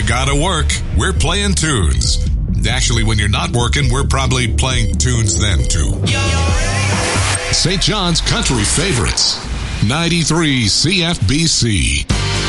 gotta work, we're playing tunes. Actually, when you're not working, we're probably playing tunes then, too. St. John's Country Favorites, 93 CFBC.